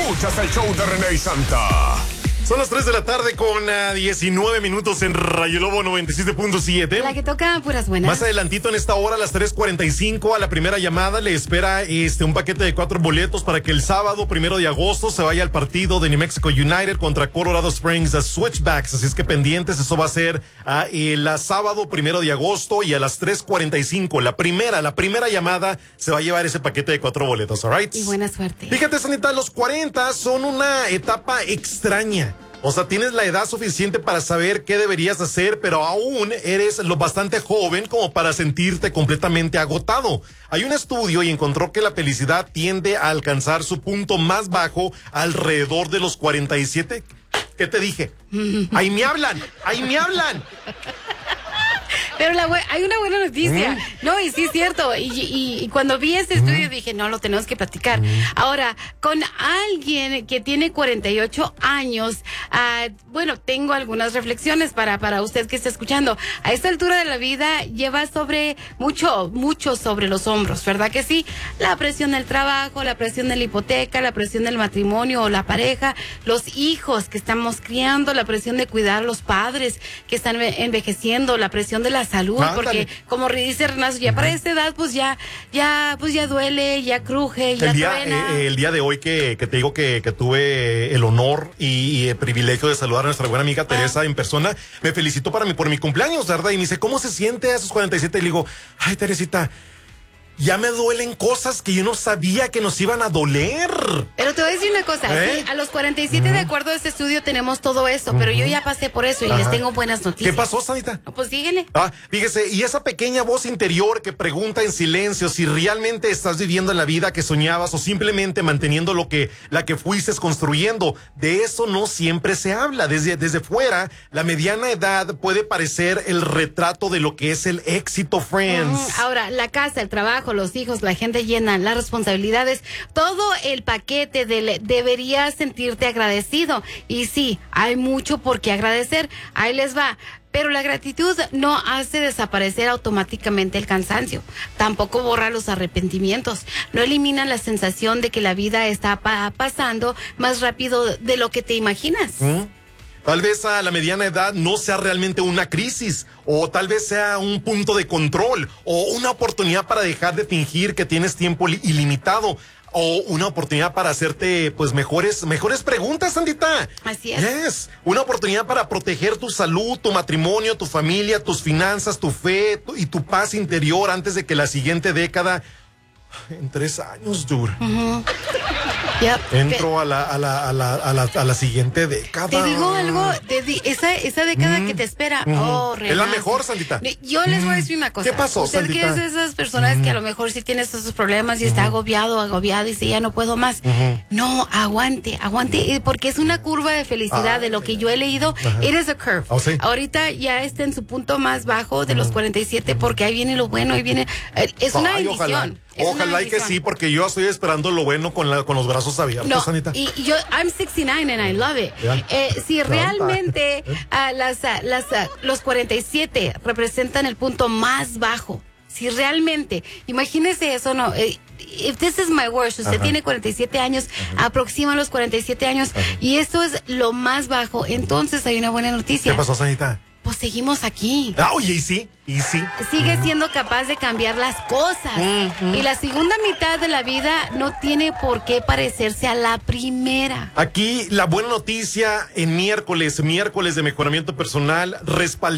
Escuchas el show de René y Santa. Son las 3 de la tarde con 19 minutos en Rayo Lobo 97.7. La que toca puras buenas. Más adelantito en esta hora, a las 3:45, a la primera llamada le espera un paquete de 4 boletos para que el sábado 1 de agosto se vaya al partido de New Mexico United contra Colorado Springs Switchbacks. Así es que pendientes, eso va a ser el sábado 1 de agosto y a las 3:45. La primera llamada se va a llevar ese paquete de 4 boletos, ¿all right? Y buena suerte. Fíjate, Sanita, los 40 son una etapa extraña. O sea, tienes la edad suficiente para saber qué deberías hacer, pero aún eres lo bastante joven como para sentirte completamente agotado. Hay un estudio y encontró que la felicidad tiende a alcanzar su punto más bajo alrededor de los 47. ¿Qué te dije? ¡Ahí me hablan! Pero hay una buena noticia. No, y sí es cierto. Y cuando vi este estudio dije, no, lo tenemos que platicar. Ahora, con alguien que tiene 48 años, bueno, tengo algunas reflexiones para usted que está escuchando. A esta altura de la vida lleva mucho sobre los hombros, ¿verdad que sí? La presión del trabajo, la presión de la hipoteca, la presión del matrimonio o la pareja, los hijos que estamos criando, la presión de cuidar a los padres que están envejeciendo, la presión de la salud, porque como dice Renato, ya para esta edad pues ya duele, ya cruje, ya truena. El día de hoy que te digo que tuve el honor y el privilegio de saludar a nuestra buena amiga Teresa en persona, me felicitó por mi cumpleaños, ¿verdad? Y me dice, ¿cómo se siente a esos 47? Y le digo, ay, Teresita, ya me duelen cosas que yo no sabía que nos iban a doler. Pero te voy a decir una cosa, sí, a los 47 de acuerdo a este estudio tenemos todo eso, pero yo ya pasé por eso y les tengo buenas noticias. ¿Qué pasó, Sanita? No, pues síguele. Fíjese, y esa pequeña voz interior que pregunta en silencio si realmente estás viviendo la vida que soñabas o simplemente manteniendo la que fuiste construyendo, de eso no siempre se habla. Desde fuera, la mediana edad puede parecer el retrato de lo que es el éxito, friends. Ahora, la casa, el trabajo, los hijos, la gente llena, las responsabilidades, todo el paquete deberías sentirte agradecido. Y sí, hay mucho por qué agradecer. Ahí les va. Pero la gratitud no hace desaparecer automáticamente el cansancio. Tampoco borra los arrepentimientos. No elimina la sensación de que la vida está pasando más rápido de lo que te imaginas. Tal vez a la mediana edad no sea realmente una crisis, o tal vez sea un punto de control, o una oportunidad para dejar de fingir que tienes tiempo ilimitado, o una oportunidad para hacerte pues mejores preguntas, Sandita. Así es. Yes. Una oportunidad para proteger tu salud, tu matrimonio, tu familia, tus finanzas, tu fe y tu paz interior antes de que la siguiente década, en 3 años, dude. Entro a la siguiente década. Te digo algo, esa década que te espera, es la mejor, Sandita. Yo les voy a decir una cosa. ¿Qué pasó, Usted Sandita? que es de esas personas que a lo mejor sí tiene estos problemas y está agobiado y dice, ya no puedo más. No, aguante, porque es una curva de felicidad de lo que yo he leído. It is a curve. Oh, ¿sí? Ahorita ya está en su punto más bajo de los 47, porque ahí viene lo bueno, ahí viene, es una bendición. Ojalá y que sí, porque yo estoy esperando lo bueno con los brazos abiertos, Anita. Y yo, I'm 69 and I love it. Si realmente los 47 representan el punto más bajo, si realmente, imagínese eso, no, if this is my worst, usted tiene 47 años, aproxima los 47 años, y esto es lo más bajo, entonces hay una buena noticia. ¿Qué pasó, Sanita? Pues seguimos aquí. Oye, y sí. Sigue siendo capaz de cambiar las cosas. Y la segunda mitad de la vida no tiene por qué parecerse a la primera. Aquí la buena noticia en miércoles de mejoramiento personal,